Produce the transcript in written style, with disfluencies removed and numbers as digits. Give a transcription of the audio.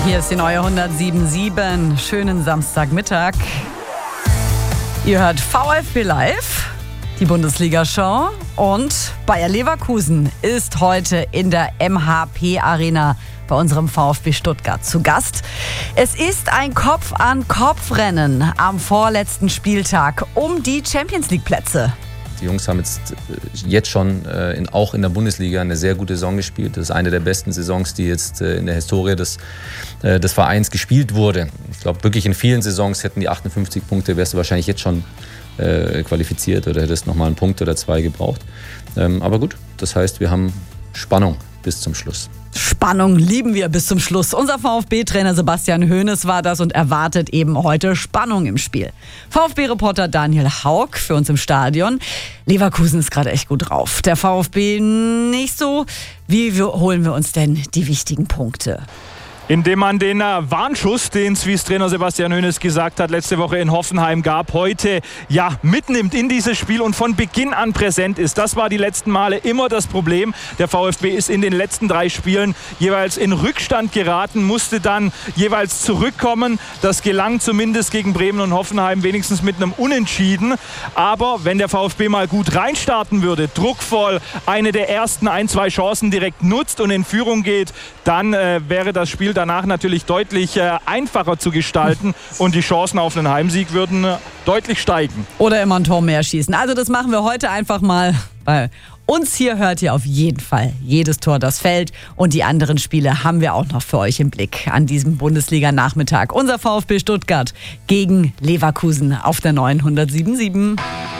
Hier ist die neue 107.7. Schönen Samstagmittag. Ihr hört VfB Live, die Bundesliga-Show. Und Bayer Leverkusen ist heute in der MHP-Arena bei unserem VfB Stuttgart zu Gast. Es ist ein Kopf-an-Kopf-Rennen am vorletzten Spieltag um die Champions-League-Plätze. Die Jungs haben jetzt schon auch in der Bundesliga eine sehr gute Saison gespielt. Das ist eine der besten Saisons, die jetzt in der Historie des Vereins gespielt wurde. Ich glaube, wirklich in vielen Saisons hätten die 58 Punkte, wärst du wahrscheinlich jetzt schon qualifiziert oder hättest nochmal einen Punkt oder zwei gebraucht. Aber gut, das heißt, wir haben Spannung bis zum Schluss. Spannung lieben wir bis zum Schluss. Unser VfB-Trainer Sebastian Hoeneß war das und erwartet eben heute Spannung im Spiel. VfB-Reporter Daniel Haug für uns im Stadion. Leverkusen ist gerade echt gut drauf. Der VfB nicht so. Wie holen wir uns denn die wichtigen Punkte? Indem man den Warnschuss, den Swiss-Trainer Sebastian Hoeneß gesagt hat, letzte Woche in Hoffenheim gab, heute mitnimmt in dieses Spiel und von Beginn an präsent ist. Das war die letzten Male immer das Problem. Der VfB ist in den letzten 3 Spielen jeweils in Rückstand geraten, musste dann jeweils zurückkommen. Das gelang zumindest gegen Bremen und Hoffenheim wenigstens mit einem Unentschieden. Aber wenn der VfB mal gut reinstarten würde, druckvoll eine der ersten 1-2 Chancen direkt nutzt und in Führung geht, dann wäre das Spiel danach natürlich deutlich einfacher zu gestalten und die Chancen auf einen Heimsieg würden deutlich steigen. Oder immer ein Tor mehr schießen. Also das machen wir heute einfach mal. Bei uns hier hört ihr auf jeden Fall jedes Tor, das fällt. Und die anderen Spiele haben wir auch noch für euch im Blick an diesem Bundesliga-Nachmittag. Unser VfB Stuttgart gegen Leverkusen auf der neuen 107.7.